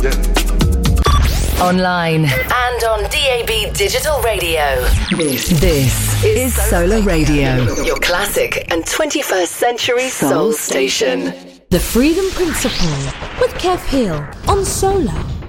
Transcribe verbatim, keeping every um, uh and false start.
Online and on D A B Digital Radio. This, this is Solar Radio, your classic and twenty-first century soul station. The Freedom Principle with Kev Hill on Solar.